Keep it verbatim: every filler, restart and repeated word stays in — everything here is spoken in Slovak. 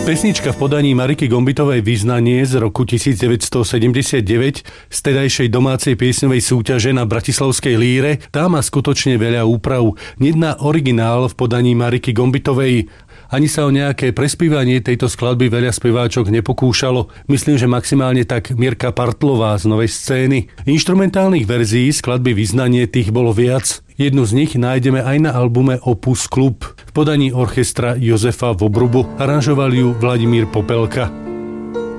Pesnička v podaní Mariky Gombitovej Vyznanie z roku devätnásťsedemdesiatdeväť z tedajšej domácej piesňovej súťaže na Bratislavskej Líre, tá má skutočne veľa úprav. Nedná originál v podaní Mariky Gombitovej. Ani sa o nejaké prespívanie tejto skladby veľa speváčok nepokúšalo. Myslím, že maximálne tak Mirka Partlová z Novej scény. Inštrumentálnych verzií skladby Vyznanie tých bolo viac. Jednu z nich nájdeme aj na albume Opus Klub v podaní orchestra Jozefa Vobrubu. Aranžoval ju Vladimír Popelka.